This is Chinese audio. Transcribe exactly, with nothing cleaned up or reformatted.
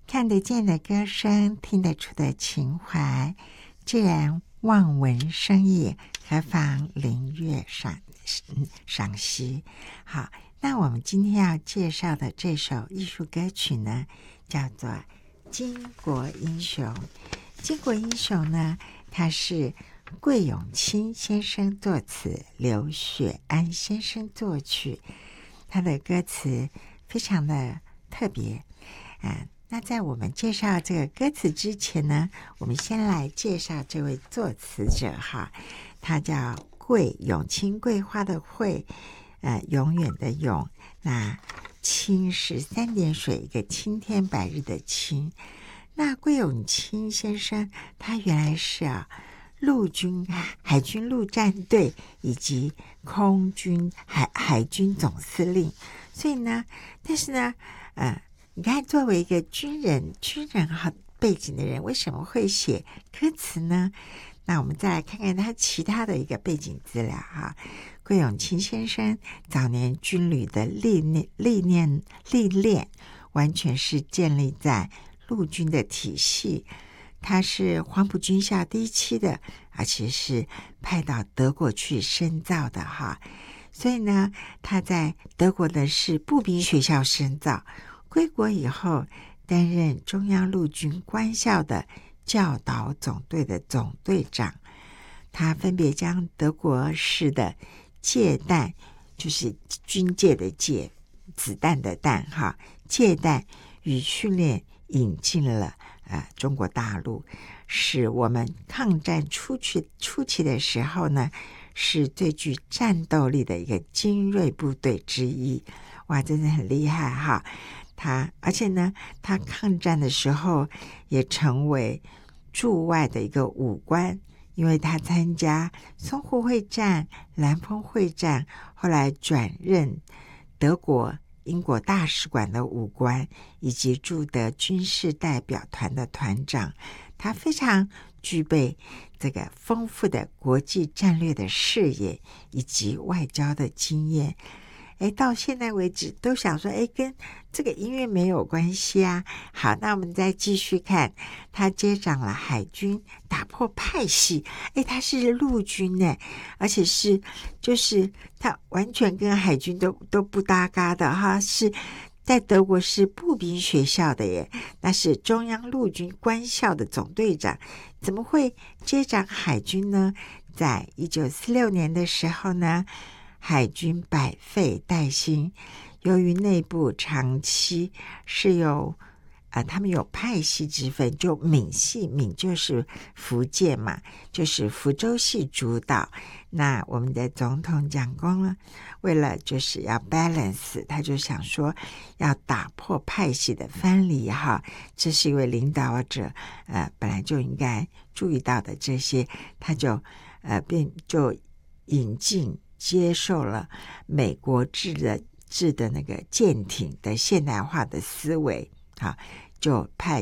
看得见的歌声，听得出的情怀，既然望闻生义，何妨聆乐赏赏析。好，那我们今天要介绍的这首艺术歌曲呢，叫做《巾帼英雄》。巾帼英雄呢，它是桂永清先生作词，刘雪安先生作曲。他的歌词非常的特别，嗯，那在我们介绍这个歌词之前呢，我们先来介绍这位作词者哈，他叫桂永清，桂花的桂，呃，永远的永，那清是三点水一个青天白日的清。那桂永清先生他原来是啊陆军海军陆战队以及空军海海军总司令，所以呢，但是呢，呃，你看作为一个军人军人好背景的人，为什么会写歌词呢？那我们再来看看他其他的一个背景资料哈。桂永清先生早年军旅的历练历练历练，完全是建立在陆军的体系。他是黄埔军校第一期的，而且是派到德国去深造的哈。所以呢，他在德国的是步兵学校深造，归国以后担任中央陆军官校的教导总队的总队长。他分别将德国式的借弹，就是军界的借，子弹的弹哈，借弹与训练引进了呃中国大陆，使我们抗战初期初期的时候呢，是最具战斗力的一个精锐部队之一。哇，真的很厉害哈！他而且呢，他抗战的时候也成为驻外的一个武官，因为他参加淞沪会战、兰峰会战，后来转任德国英国大使馆的武官，以及驻德军事代表团的团长。他非常具备这个丰富的国际战略的视野以及外交的经验。诶，到现在为止都想说，诶，跟这个音乐没有关系啊。好，那我们再继续看，他接掌了海军，打破派系。诶，他是陆军呢，而且是就是他完全跟海军都都不搭嘎的哈，是在德国是步兵学校的耶，那是中央陆军官校的总队长，怎么会接掌海军呢？在一九四六年的时候呢，海军百废待兴，由于内部长期是有呃，他们有派系之分，就闽系，闽就是福建嘛，就是福州系主导。那我们的总统蒋公呢，为了就是要 balance， 他就想说要打破派系的藩篱哈，这是一位领导者呃本来就应该注意到的这些，他就呃便就引进接受了美国制的制的那个舰艇的现代化的思维，好，就派